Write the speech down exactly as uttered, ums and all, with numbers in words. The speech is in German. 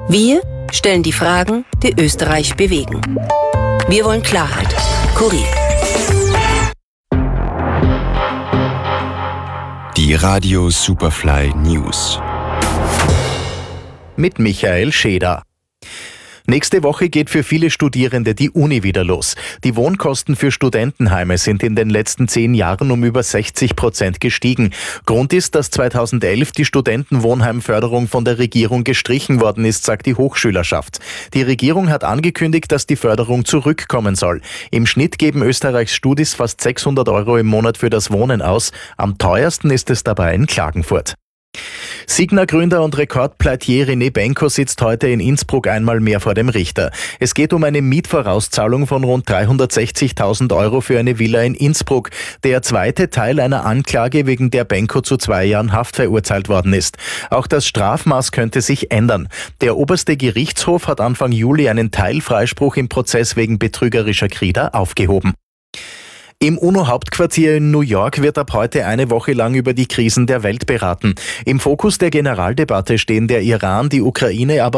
Wir stellen die Fragen, die Österreich bewegen. Wir wollen Klarheit. Kurier. Die Radio Superfly News. Mit Michael Scheder. Nächste Woche geht für viele Studierende die Uni wieder los. Die Wohnkosten für Studentenheime sind in den letzten zehn Jahren um über sechzig Prozent gestiegen. Grund ist, dass zweitausendelf die Studentenwohnheimförderung von der Regierung gestrichen worden ist, sagt die Hochschülerschaft. Die Regierung hat angekündigt, dass die Förderung zurückkommen soll. Im Schnitt geben Österreichs Studis fast sechshundert Euro im Monat für das Wohnen aus. Am teuersten ist es dabei in Klagenfurt. Signa-Gründer und Rekordpleitier René Benko sitzt heute in Innsbruck einmal mehr vor dem Richter. Es geht um eine Mietvorauszahlung von rund dreihundertsechzigtausend Euro für eine Villa in Innsbruck. Der zweite Teil einer Anklage, wegen der Benko zu zwei Jahren Haft verurteilt worden ist. Auch das Strafmaß könnte sich ändern. Der oberste Gerichtshof hat Anfang Juli einen Teilfreispruch im Prozess wegen betrügerischer Kredite aufgehoben. Im UNO-Hauptquartier in New York wird ab heute eine Woche lang über die Krisen der Welt beraten. Im Fokus der Generaldebatte stehen der Iran, die Ukraine, aber